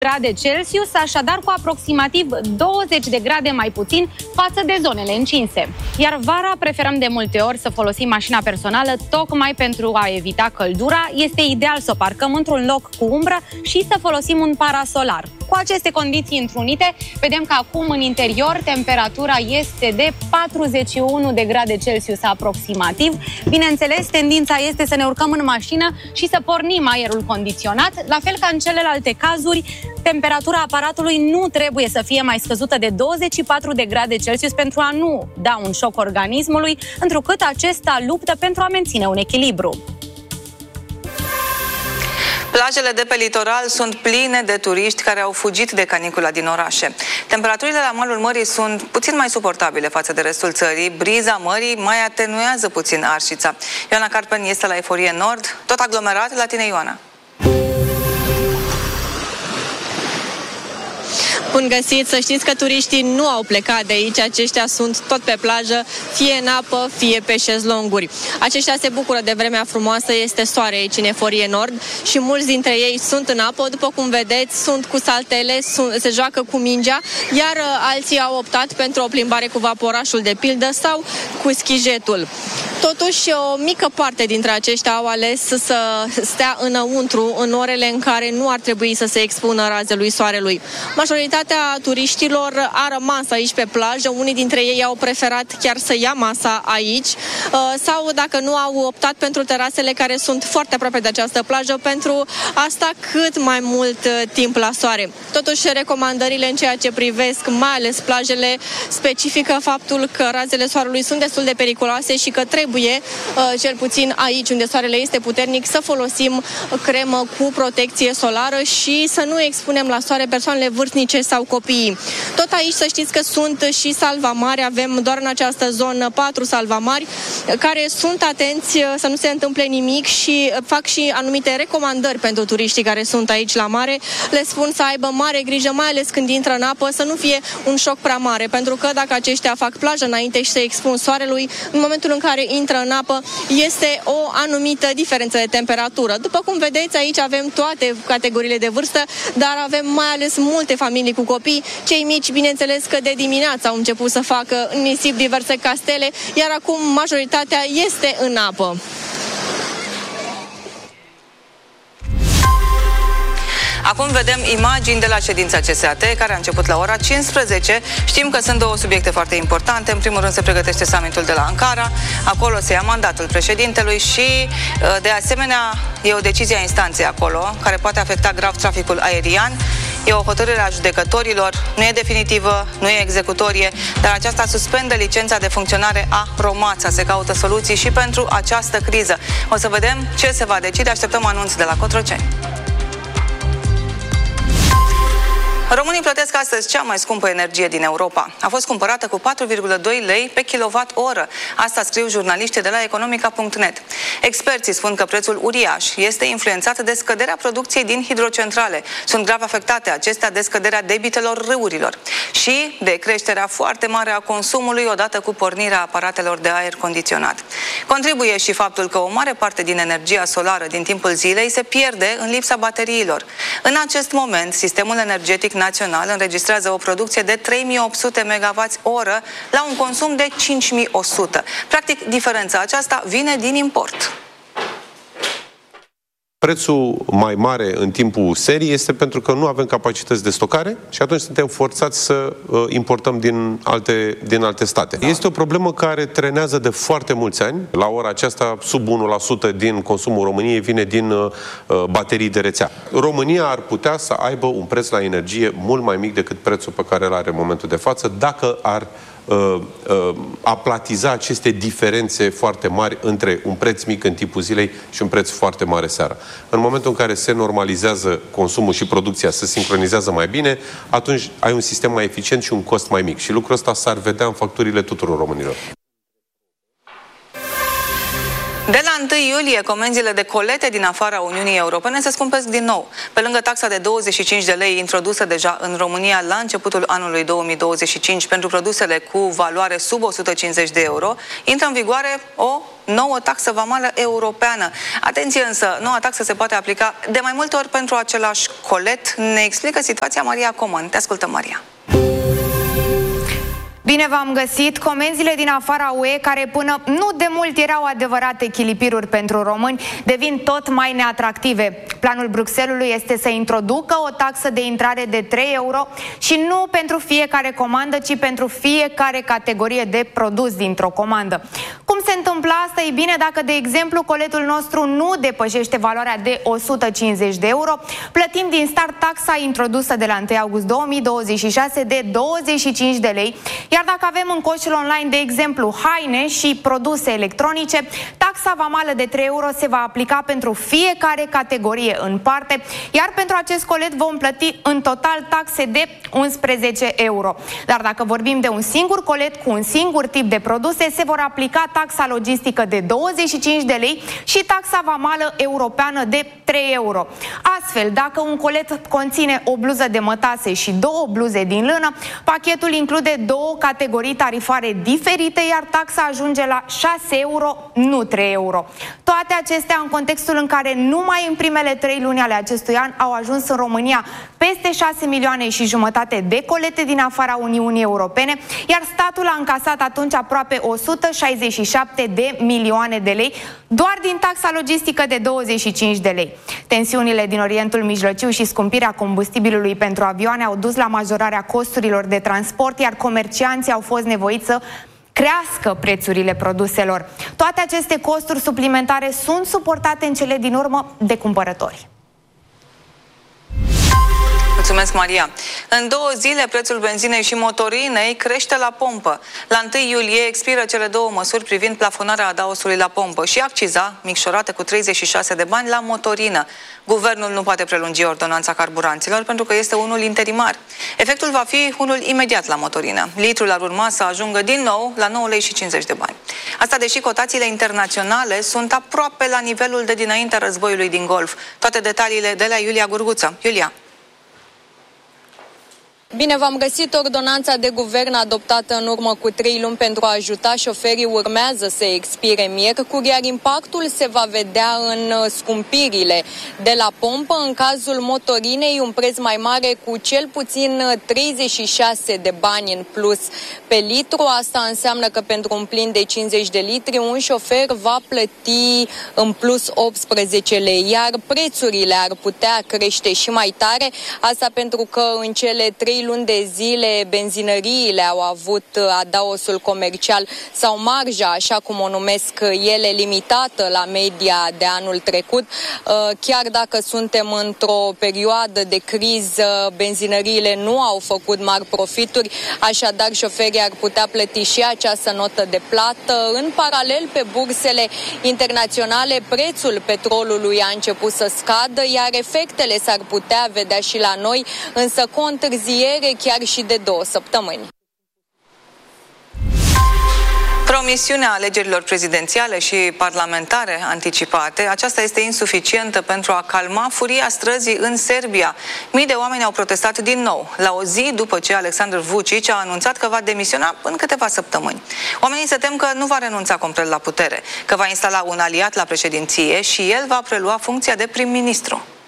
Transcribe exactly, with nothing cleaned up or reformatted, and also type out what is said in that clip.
grade Celsius, așadar cu aproximativ douăzeci de grade mai puțin față de zonele încinse. Iar vara preferăm de multe ori să folosim mașina personală tocmai pentru a evita căldura. Este ideal să o parcăm într-un loc cu umbră și să folosim un parasolar. Cu aceste condiții întrunite, vedem că acum în interior temperatura este de patruzeci și unu de grade Celsius aproximativ. Bineînțeles, tendința este să ne urcăm în mașină și să pornim aerul condiționat, la fel ca în celelalte cazuri. Temperatura aparatului nu trebuie să fie mai scăzută de douăzeci și patru de grade Celsius pentru a nu da un șoc organismului, întrucât acesta luptă pentru a menține un echilibru. Plajele de pe litoral sunt pline de turiști care au fugit de canicula din orașe. Temperaturile la malul mării sunt puțin mai suportabile față de restul țării. Briza mării mai atenuează puțin Arșița. Ioana Carpen este la Eforie Nord, tot aglomerat. La tine, Ioana. Bun găsit, să știți că turiștii nu au plecat de aici, aceștia sunt tot pe plajă, fie în apă, fie pe șezlonguri. Aceștia se bucură de vremea frumoasă, este soare aici în Eforie Nord și mulți dintre ei sunt în apă, după cum vedeți, sunt cu saltele, sunt, se joacă cu mingea, iar alții au optat pentru o plimbare cu vaporașul de pildă sau cu schijetul. Totuși, o mică parte dintre aceștia au ales să stea înăuntru în orele în care nu ar trebui să se expună razelui soarelui. Majoritatea turiștilor a rămas aici pe plajă, unii dintre ei au preferat chiar să ia masa aici sau, dacă nu, au optat pentru terasele care sunt foarte aproape de această plajă pentru a sta cât mai mult timp la soare. Totuși, recomandările în ceea ce privesc mai ales plajele specifică faptul că razele soarelui sunt destul de periculoase și că trebuie Trebuie, cel puțin aici unde soarele este puternic, să folosim cremă cu protecție solară și să nu expunem la soare persoanele vârstnice sau copiii. Tot aici să știți că sunt și salvamari, avem doar în această zonă patru salvamari care sunt atenți să nu se întâmple nimic și fac și anumite recomandări pentru turiștii care sunt aici la mare. Le spun să aibă mare grijă, mai ales când intră în apă, să nu fie un șoc prea mare, pentru că dacă aceștia fac plajă înainte și se expun soarelui, în momentul în care intră în apă, este o anumită diferență de temperatură. După cum vedeți, aici avem toate categoriile de vârstă, dar avem mai ales multe familii cu copii. Cei mici, bineînțeles că de dimineață au început să facă nisip diverse castele, iar acum majoritatea este în apă. Acum vedem imagini de la ședința C S A T, care a început la ora cincisprezece. Știm că sunt două subiecte foarte importante. În primul rând se pregătește summitul de la Ankara. Acolo se ia mandatul președintelui și, de asemenea, e o decizie a instanței acolo, care poate afecta grav traficul aerian. E o hotărâre a judecătorilor, nu e definitivă, nu e executorie, dar aceasta suspendă licența de funcționare a Romața. Se caută soluții și pentru această criză. O să vedem ce se va decide. Așteptăm anunț de la Cotroceni. Românii plătesc astăzi cea mai scumpă energie din Europa. A fost cumpărată cu patru virgulă doi lei pe kilowatt-oră. Asta scriu jurnaliștii de la economica punct net. Experții spun că prețul uriaș este influențat de scăderea producției din hidrocentrale. Sunt grav afectate acestea de scăderea debitelor râurilor și de creșterea foarte mare a consumului odată cu pornirea aparatelor de aer condiționat. Contribuie și faptul că o mare parte din energia solară din timpul zilei se pierde în lipsa bateriilor. În acest moment, sistemul energetic național înregistrează o producție de trei mii opt sute megawați oră la un consum de cinci mii o sută. Practic, diferența aceasta vine din import. Prețul mai mare în timpul serii este pentru că nu avem capacități de stocare și atunci suntem forțați să uh, importăm din alte, din alte state. Da. Este o problemă care trenează de foarte mulți ani. La ora aceasta, sub unu la sută din consumul României vine din uh, baterii de rețea. România ar putea să aibă un preț la energie mult mai mic decât prețul pe care îl are în momentul de față, dacă ar Uh, uh, aplatiza aceste diferențe foarte mari între un preț mic în timpul zilei și un preț foarte mare seara. În momentul în care se normalizează consumul și producția, se sincronizează mai bine, atunci ai un sistem mai eficient și un cost mai mic. Și lucrul ăsta s-ar vedea în facturile tuturor românilor. De la întâi iulie, comenzile de colete din afara Uniunii Europene se scumpesc din nou. Pe lângă taxa de douăzeci și cinci de lei introdusă deja în România la începutul anului două mii douăzeci și cinci pentru produsele cu valoare sub o sută cincizeci de euro, intră în vigoare o nouă taxă vamală europeană. Atenție însă, noua taxă se poate aplica de mai multe ori pentru același colet. Ne explică situația Maria Coman. Te ascultăm, Maria. Bine v-am găsit! Comenzile din afara U E, care până nu de mult erau adevărate chilipiruri pentru români, devin tot mai neatractive. Planul Bruxellesului este să introducă o taxă de intrare de trei euro și nu pentru fiecare comandă, ci pentru fiecare categorie de produs dintr-o comandă. Cum se întâmplă asta? E bine, dacă, de exemplu, coletul nostru nu depășește valoarea de o sută cincizeci de euro, plătim din start taxa introdusă de la întâi august două mii douăzeci și șase de douăzeci și cinci de lei, iar dacă avem în coșul online, de exemplu, haine și produse electronice, taxa vamală de trei euro se va aplica pentru fiecare categorie în parte, iar pentru acest colet vom plăti în total taxe de unsprezece euro. Dar dacă vorbim de un singur colet cu un singur tip de produse, se vor aplica taxa logistică de douăzeci și cinci de lei și taxa vamală europeană de trei euro. Astfel, dacă un colet conține o bluză de mătase și două bluze din lână, pachetul include două categorii tarifare diferite, iar taxa ajunge la șase euro, nu trei euro. Toate acestea în contextul în care numai în primele trei luni ale acestui an au ajuns în România peste șase milioane și jumătate de colete din afara Uniunii Europene, iar statul a încasat atunci aproape o sută șaizeci și șapte de milioane de lei doar din taxa logistică de douăzeci și cinci de lei. Tensiunile din Orientul Mijlociu și scumpirea combustibilului pentru avioane au dus la majorarea costurilor de transport, iar comercianții au fost nevoiți să crească prețurile produselor. Toate aceste costuri suplimentare sunt suportate în cele din urmă de cumpărători. Mulțumesc, Maria. În două zile, prețul benzinei și motorinei crește la pompă. La întâi iulie expiră cele două măsuri privind plafonarea adaosului la pompă și acciza micșorată cu treizeci și șase de bani la motorină. Guvernul nu poate prelungi ordonanța carburanților pentru că este unul interimar. Efectul va fi unul imediat la motorină. Litrul ar urma să ajungă din nou la nouă lei și cincizeci de bani. Asta deși cotațiile internaționale sunt aproape la nivelul de dinaintea războiului din Golf. Toate detaliile de la Iulia Gurguță. Iulia. Bine v-am găsit. Ordonanța de guvern adoptată în urmă cu trei luni pentru a ajuta șoferii urmează să expire miercuri, iar impactul se va vedea în scumpirile de la pompă. În cazul motorinei, un preț mai mare cu cel puțin treizeci și șase de bani în plus pe litru. Asta înseamnă că pentru un plin de cincizeci de litri, un șofer va plăti în plus optsprezece lei, iar prețurile ar putea crește și mai tare. Asta pentru că în cele trei luni de zile benzinăriile au avut adaosul comercial sau marja, așa cum o numesc ele, limitată la media de anul trecut. Chiar dacă suntem într-o perioadă de criză, benzinăriile nu au făcut mari profituri, așadar șoferii ar putea plăti și această notă de plată. În paralel, pe bursele internaționale, prețul petrolului a început să scadă, iar efectele s-ar putea vedea și la noi, însă cu o întârziere chiar și de două săptămâni. Promisiunea alegerilor prezidențiale și parlamentare anticipate, aceasta este insuficientă pentru a calma furia străzii în Serbia. Mii de oameni au protestat din nou, la o zi după ce Aleksandar Vučić a anunțat că va demisiona în câteva săptămâni. Oamenii se tem că nu va renunța complet la putere, că va instala un aliat la președinție și el va prelua funcția de prim-ministru.